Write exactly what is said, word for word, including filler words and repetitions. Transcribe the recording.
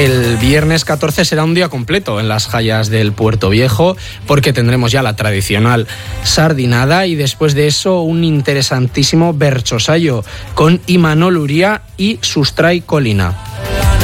El viernes catorce será un día completo en las Hayas del Puerto Viejo, porque tendremos ya la tradicional sardinada y después de eso un interesantísimo berchosayo con Imanol Uría y Sustray Colina.